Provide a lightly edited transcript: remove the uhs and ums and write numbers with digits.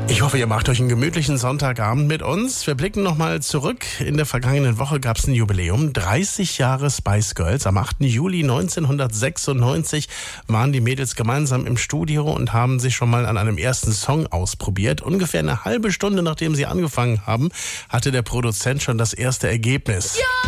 Ich hoffe, ihr macht euch einen gemütlichen Sonntagabend mit uns. Wir blicken nochmal zurück. In der vergangenen Woche gab es ein Jubiläum. 30 Jahre Spice Girls. Am 8. Juli 1996 waren die Mädels gemeinsam im Studio und haben sich schon mal an einem ersten Song ausprobiert. Ungefähr eine halbe Stunde, nachdem sie angefangen haben, hatte der Produzent schon das erste Ergebnis. Ja!